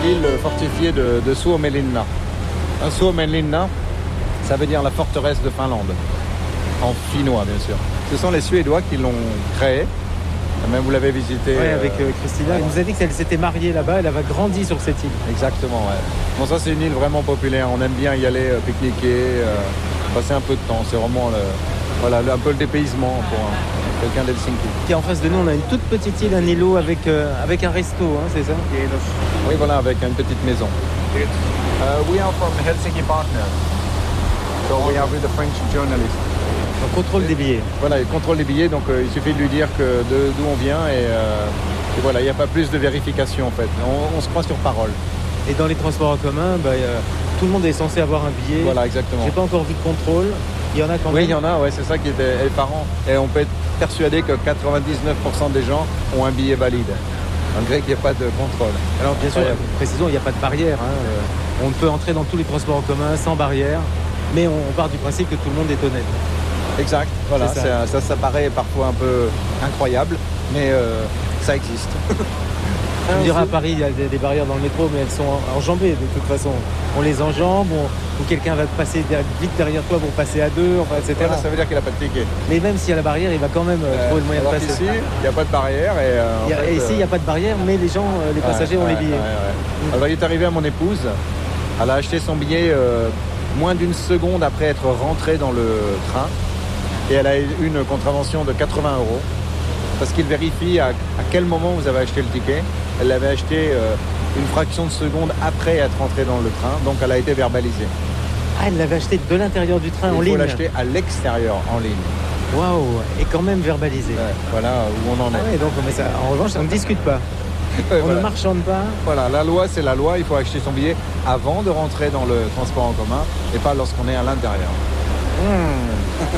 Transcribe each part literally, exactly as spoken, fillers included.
l'île fortifiée de, de Suomenlinna. Un Suomenlinna, ça veut dire la forteresse de Finlande, en finnois bien sûr. Ce sont les Suédois qui l'ont créée. Même vous l'avez visité. Oui, avec euh, Christina. ouais. Elle nous a dit qu'elle s'était mariée là-bas, elle avait grandi sur cette île. Exactement, ouais. Bon, ça c'est une île vraiment populaire. On aime bien y aller euh, pique-niquer, euh, passer un peu de temps. C'est vraiment le, voilà, le, un peu le dépaysement pour un, quelqu'un d'Helsinki. Puis en face de nous, on a une toute petite île, un îlot avec, euh, avec un resto, hein, c'est ça? Oui, voilà, avec une petite maison. Uh, we are from Helsinki Partners. So we are with the French journalist. On contrôle des billets. Voilà, il contrôle les billets, donc euh, il suffit de lui dire que de, d'où on vient et, euh, et voilà, il n'y a pas plus de vérification en fait. On, on se croit sur parole. Et dans les transports en commun, bah, euh, tout le monde est censé avoir un billet. Voilà, exactement. J'ai pas encore vu de contrôle. Il y en a quand même. Oui, il y en a, ouais, c'est ça qui était effarant. Et on peut être persuadé que quatre-vingt-dix-neuf pour cent des gens ont un billet valide, malgré qu'il n'y ait pas de contrôle. Alors bien sûr, précisons, il n'y a pas de barrière. Hein. Euh, on peut entrer dans tous les transports en commun sans barrière, mais on, on part du principe que tout le monde est honnête. Exact, voilà, C'est ça. ça, ça, ça paraît parfois un peu incroyable, mais euh, ça existe. On dirait à Paris, il y a des, des barrières dans le métro, mais elles sont enjambées de toute façon. On les enjambe, on, ou quelqu'un va passer vite derrière toi pour passer à deux, enfin, et cetera. Voilà, ça veut dire qu'il n'a pas de ticket. Mais même s'il y a la barrière, il va quand même euh, trouver le moyen de passer. Ici, il n'y a pas de barrière. Et, euh, Il y a, en fait, et ici, il n'y a pas de barrière, mais les gens, euh, les passagers ouais, ont ouais, les billets. Ouais, ouais. Alors, il est arrivé à mon épouse. Elle a acheté son billet euh, moins d'une seconde après être rentrée dans le train. Et elle a eu une contravention de quatre-vingts euros. Parce qu'il vérifie à, à quel moment vous avez acheté le ticket. Elle l'avait acheté euh, une fraction de seconde après être rentrée dans le train. Donc, elle a été verbalisée. Ah, elle l'avait acheté de l'intérieur du train il en ligne. Il faut l'acheter à l'extérieur en ligne. Waouh. Et quand même verbalisé. Ouais, voilà où on en est. Ah ouais, donc, mais ça, en revanche, on ne discute pas. Ouais, on voilà. ne marchande pas. Voilà, la loi, c'est la loi. Il faut acheter son billet avant de rentrer dans le transport en commun et pas lorsqu'on est à l'intérieur. Mmh.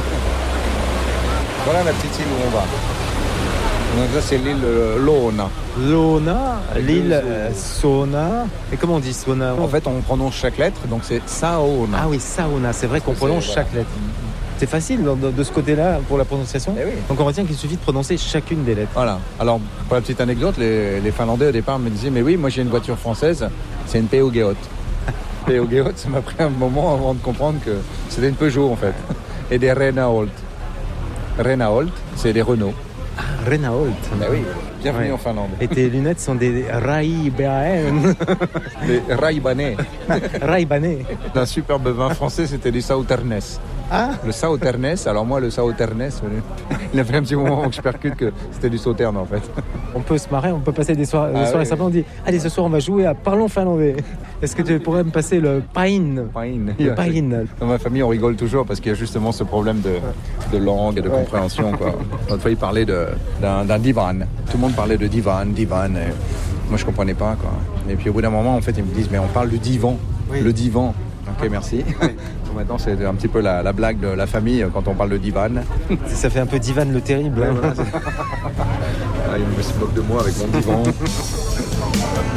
Voilà la petite île où on va. Donc ça, c'est l'île euh, Loona. Loona, l'île euh, Sauna. Et comment on dit Sauna? En fait, on prononce chaque lettre, donc c'est Sauna. Ah oui, Sauna. C'est vrai qu'on C'est- prononce voilà. chaque lettre. C'est facile de, de ce côté-là pour la prononciation. Eh oui. Donc on retient qu'il suffit de prononcer chacune des lettres. Voilà. Alors, pour la petite anecdote, les, les Finlandais au départ me disaient, mais oui, moi j'ai une voiture française, c'est une P O Geot. P O Geot, ça m'a pris un moment avant de comprendre que c'était une Peugeot en fait. Et des Renault. Renault, c'est des Renault. Ah, Renault. Ben oui, bienvenue Ouais. en Finlande. Et tes lunettes sont des Ray-Ban. Les Ray-Banais. Ray-Banais. Un superbe vin français, c'était du Sauternes. Ah, Le Sauternes, alors moi le Sauternes, il a fait un petit moment avant que je percute que c'était du Sauterne en fait. on peut se marrer, on peut passer des soirées, des Ah soirées oui, sympas. On dit, allez, ce soir on va jouer à Parlons finlandais. Est-ce que tu pourrais me passer le pain? Fine. Le pain. Dans ma famille, on rigole toujours parce qu'il y a justement ce problème de, de langue et de Ouais. compréhension. Quoi. On a failli parler de, d'un, d'un divan. Tout le monde parlait de divan, divan. Et moi, je comprenais pas. Quoi. Et puis au bout d'un moment, en fait, ils me disent, mais on parle du divan. Oui. Le divan. Ok, merci. Donc, maintenant, c'est un petit peu la, la blague de la famille quand on parle de divan. Ça fait un peu Divan le terrible. Ouais, hein. voilà, c'est- Ah, il me se moque de moi avec mon divan.